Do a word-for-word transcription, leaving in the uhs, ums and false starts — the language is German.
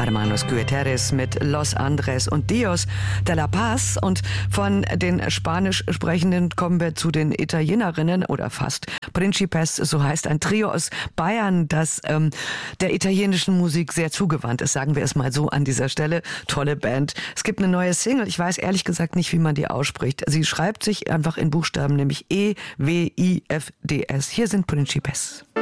Hermanos Gutierrez mit Los Andres und Dios de la Paz. Und von den Spanisch Sprechenden kommen wir zu den Italienerinnen oder fast. Principes, so heißt ein Trio aus Bayern, das ähm, der italienischen Musik sehr zugewandt ist, sagen wir es mal so an dieser Stelle. Tolle Band. Es gibt eine neue Single, ich weiß ehrlich gesagt nicht, wie man die ausspricht. Sie schreibt sich einfach in Buchstaben, nämlich E W I F D S. Hier sind Principes.